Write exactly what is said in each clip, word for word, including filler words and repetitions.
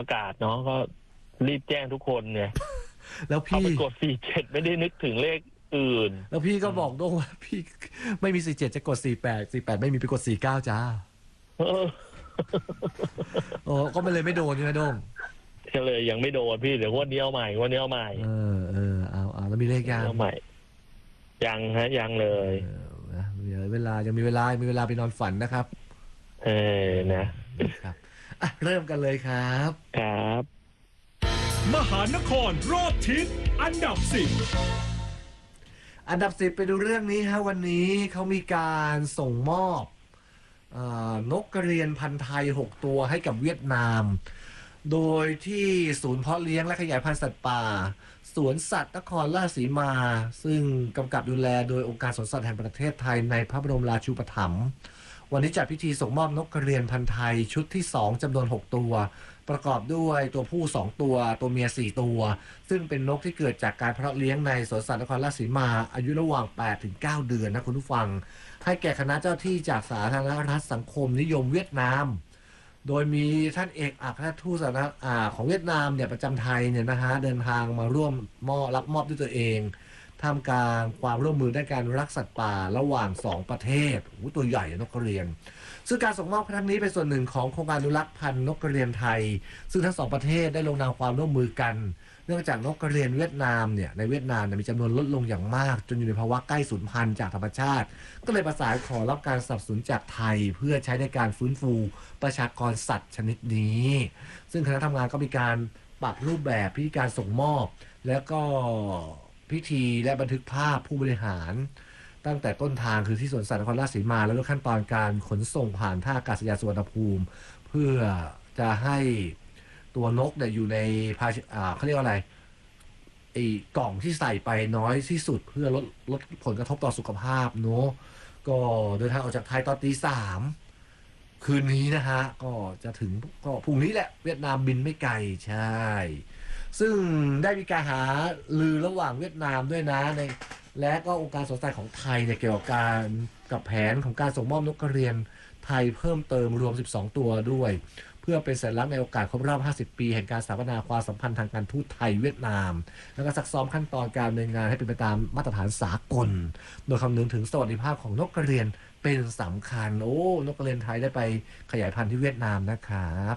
กาศเนาะก็รีบแจ้งทุกคนเนี่ยแล้วพี่เอาไปกดสี่เจ็ดไม่ได้นึกถึงเลขอื่นแล้วพี่ก็บอกโด้งว่าพี่ไม่มีสี่เจ็ดจะกดสี่แปดสี่แปดไม่มีไปกดสี่เก้าจ้าเออโอ้ก็ไม่เลยไม่โดนใช่ไหมโด้งก็เลยยังไม่โดนพี่เดี๋ยววันนี้เอาใหม่วันนี้เอาใหม่เออเออเอาเอาแล้วมีเลขยังเอาใหม่ยังฮะยังเลยเดี๋ยวเวลายังมีเวลามีเวลาไปนอนฝันนะครับเออนะครับอ่ะเริ่มกันเลยครับครับมหานครรอบทิศอันดับสิบอันดับสิบไปดูเรื่องนี้ฮะวันนี้เขามีการส่งมอบนกกระเรียนพันธุ์ไทยหกตัวให้กับเวียดนามโดยที่ศูนย์เพาะเลี้ยงและขยายพันธุ์สัตว์ป่าสวนสัตว์นครราชสีมาซึ่งกำกับดูแลโดยองค์การสวนสัตว์แห่งประเทศไทยในพระบรมราชูปถัมภ์วันนี้จัดพิธีส่งมอบนกกระเรียนพันธุ์ไทยชุดที่สองจำนวนหกตัวประกอบด้วยตัวผู้สองตัวตัวเมียสี่ตัวซึ่งเป็นนกที่เกิดจากการเพาะเลี้ยงในสวนสัตว์นครราชสีมาอายุระหว่าง แปดถึงเก้า เดือนนะคุณผู้ฟังให้แก่คณะเจ้าที่จากสาธารณรัฐสังคมนิยมเวียดนามโดยมีท่านเอกอัครราชทูตสาธารณรัฐของเวียดนามเนี่ยประจำไทยเนี่ยนะฮะเดินทางมาร่วมมอบรับมอบด้วยตัวเองท่ามกลางความร่วมมือด้านการรักสัตว์ป่าระหว่างสองประเทศโอ้ตัวใหญ่นกกระเรียนซึ่งการส่งมอบครั้งนี้เป็นส่วนหนึ่งของโครงการอนุรักษ์พันธุ์นกกระเรียนไทยซึ่งทั้งสองประเทศได้ลงนามความร่วมมือกันเนื่องจากนกกระเรียนเวียดนามเนี่ยในเวียดนามมีจำนวนลดลงอย่างมากจนอยู่ในภาวะใกล้สูญพันธุ์จากธรรมชาติก็เลยประสานขอรับการสนับสนุนจากไทยเพื่อใช้ในการฟื้นฟูประชากรสัตว์ชนิดนี้ซึ่งคณะทำงานก็มีการปรับรูปแบบพิธีการส่งมอบแล้วก็พิธีและบันทึกภาพผู้บริหารตั้งแต่ต้นทางคือที่สวนสัตว์นครราชสีมาแล้วก็ขั้นตอนการขนส่งผ่านท่าอากาศยานสุวรรณภูมิเพื่อจะให้ตัวนกเนี่ยอยู่ในภาชอ่าเขาเรียกว่าอะไรไอ้กล่องที่ใส่ไปน้อยที่สุดเพื่อลดลดผลกระทบต่อสุขภาพเนาะก็เดินทางออกจากไทยตอนตีสามคืนนี้นะฮะก็จะถึงก็พรุ่งนี้แหละเวียดนามบินไม่ไกลใช่ซึ่งได้มีการหาลือระหว่างเวียดนามด้วยนะในและก็องค์การสวนสัตว์ของไทยเนี่ยเกี่ยวกับการกับแผนของการส่งมอบนกกระเรียนไทยเพิ่มเติมรวมสิบสองตัวด้วยเพื่อเป็นสัญลักษณ์ในโอกาสครบรอบห้าสิบปีแห่งการสถาปนาความสัมพันธ์ทางการทูตไทยเวียดนามแล้วก็ซักซ้อมขั้นตอนการดำเนินงานให้เป็นไปตามมาตรฐานสากลโดยคำนึงถึงสวัสดิภาพของนกกระเรียนเป็นสำคัญโอ้นกกระเรียนไทยได้ไปขยายพันธุ์ที่เวียดนามนะครับ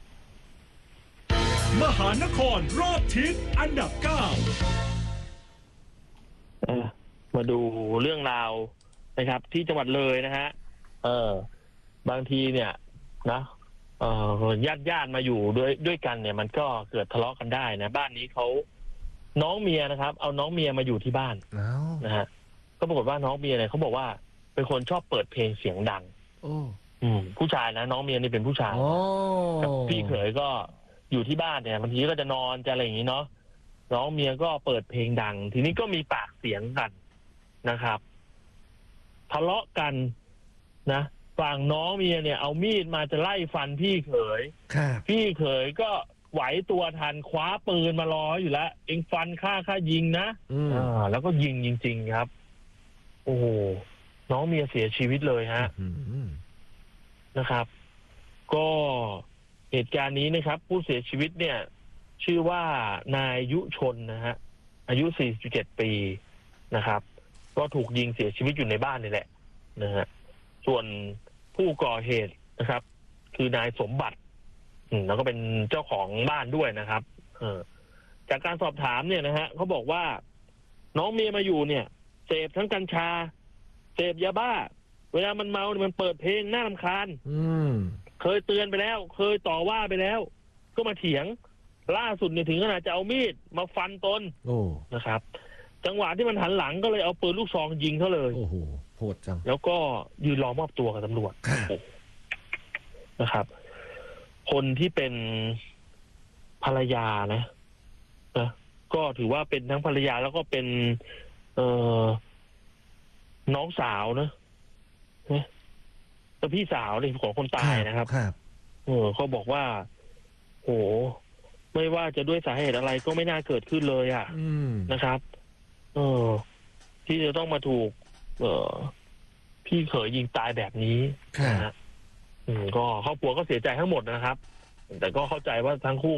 มหานครรอบทิศอันดับเก้ามาดูเรื่องราวนะครับที่จังหวัดเลยนะฮะเออบางทีเนี่ยนะเอ่อญาติญาติมาอยู่ด้วยด้วยกันเนี่ยมันก็เกิดทะเลาะกันได้นะบ้านนี้เขาน้องเมียนะครับเอาน้องเมียมาอยู่ที่บ้านนะฮะก็ปรากฏว่าน้องเมียเนี่ยเขาบอกว่าเป็นคนชอบเปิดเพลงเสียงดังโอ้อืมผู้ชายนะน้องเมียนี่เป็นผู้ชายกับพี่เขยก็อยู่ที่บ้านเนี่ยบางทีก็จะนอนจะอะไรอย่างนี้เนาะน้องเมียก็เปิดเพลงดังทีนี้ก็มีปากเสียงกันนะครับทะเลาะกันนะฝั่งน้องเมียเนี่ยเอามีดมาจะไล่ฟันพี่เขยพี่เขยก็ไหวตัวทันคว้าปืนมารออยู่แล้วเองฟันข้าข้ายิงนะอ่าแล้วก็ยิงจริงๆครับโอ้โหน้องเมียเสียชีวิตเลยฮะนะครับก็เหตุการณ์นี้นะครับผู้เสียชีวิตเนี่ยชื่อว่านายยุชนนะฮะอายุสี่สิบเจ็ดปีนะครับก็ถูกยิงเสียชีวิตอยู่ในบ้านนี่แหละนะฮะส่วนผู้ก่อเหตุนะครับคือนายสมบัติแล้วก็เป็นเจ้าของบ้านด้วยนะครับเออจากการสอบถามเนี่ยนะฮะเขาบอกว่าน้องเมียมาอยู่เนี่ยเสพทั้งกัญชาเสพยาบ้าเวลามันเมาเนี่ยมันเปิดเพลงน่ารำคาญเคยเตือนไปแล้วเคยต่อว่าไปแล้วก็มาเถียงล่าสุดเนี่ยถึงขนาดจะเอามีดมาฟันตนนะครับจังหวะที่มันหันหลังก็เลยเอาปืนลูกซองยิงเขาเลยโอ้โหโหดจังแล้วก็ยืนรอมอบตัวกับตำรวจนะครับคนที่เป็นภรรยานะนะก็ถือว่าเป็นทั้งภรรยาแล้วก็เป็นเอ่อน้องสาวนะนะแต่พี่สาวเลยของคนตายนะครับเออเขาบอกว่าโหไม่ว่าจะด้วยสาเหตุอะไรก็ไม่น่าเกิดขึ้นเลยอ่ะนะครับเออที่จะต้องมาถูกเออพี่เขยยิงตายแบบนี้นะฮะก็ครอบครัวก็เสียใจทั้งหมดนะครับแต่ก็เข้าใจว่าทั้งคู่